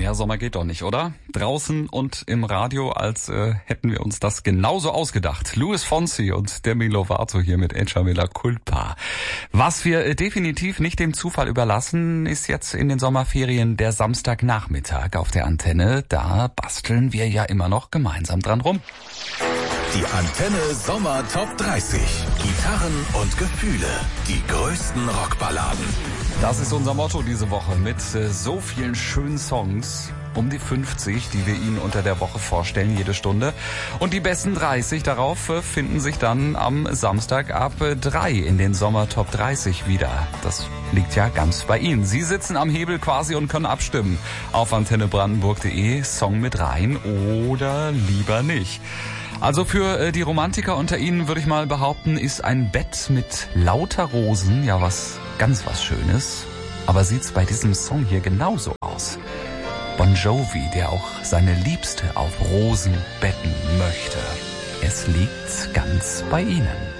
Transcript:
Mehr Sommer geht doch nicht, oder? Draußen und im Radio, als hätten wir uns das genauso ausgedacht. Luis Fonsi und Demi Lovato hier mit Echa Mea Culpa. Was wir definitiv nicht dem Zufall überlassen, ist jetzt in den Sommerferien der Samstagnachmittag auf der Antenne. Da basteln wir ja immer noch gemeinsam dran rum. Die Antenne Sommer Top 30. Gitarren und Gefühle. Die größten Rockballaden. Das ist unser Motto diese Woche mit so vielen schönen Songs. Um die 50, die wir Ihnen unter der Woche vorstellen, jede Stunde. Und die besten 30 darauf finden sich dann am Samstag ab 3 in den Sommer Top 30 wieder. Das liegt ja ganz bei Ihnen. Sie sitzen am Hebel quasi und können abstimmen. Auf antennebrandenburg.de, Song mit rein oder lieber nicht. Also für die Romantiker unter Ihnen würde ich mal behaupten, ist ein Bett mit lauter Rosen ja was Schönes. Aber sieht's bei diesem Song hier genauso aus? Bon Jovi, der auch seine Liebste auf Rosen betten möchte. Es liegt ganz bei Ihnen.